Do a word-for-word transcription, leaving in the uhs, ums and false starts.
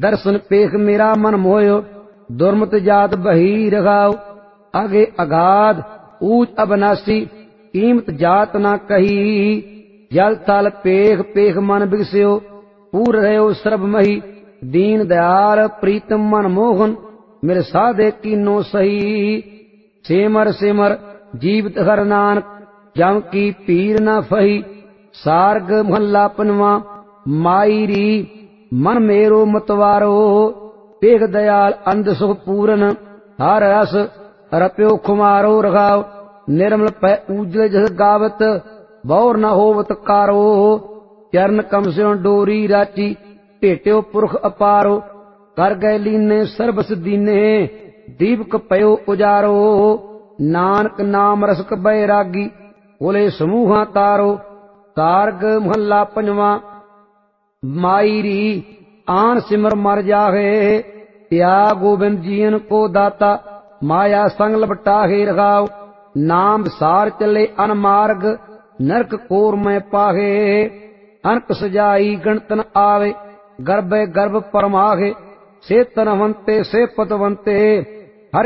दर्शन पेख मेरा मन मोयो, दुर्मत जात बही रघाओ। आगे अगाध ऊंच अबनासी, कीमत जात ना कही। जल थल पेख पेख मन बिगस्यो, पूर रहो सर्ब मही। दीन दयाल प्रीतम मन मोहन, मेरे साधे कीनो सही। सिमर सिमर जीवित हर नानक, जम की पीर न फही। सार्ग महला पनवा माई री, मन मेरो मतवारो। पेख दयाल अंध सुख पूरन, हर रस रप्यो खुमारो रघाओ। निर्मल पै उजल जस गावत, बौर न होवत कारो। चरण कम स्यों डोरी राची, भेट्यो पुरख अपारो। कर गए लीने सर्बस दीने, दीपक पयो उजारो। नानक नाम रसक बैरागी, बोले समूहा तारो। तारग महला पंजवा माई री, आन सिमर मर जाहे। त्याग गोविंद जीन को दाता, माया संग लपटाहे रघाओ। नाम सार चले अनमार्ग, नरक कोर में पाहे। अनक सजाई गणतन आवे, गर्भ गर्भ परमाहे। से तनवंते से पतवंते,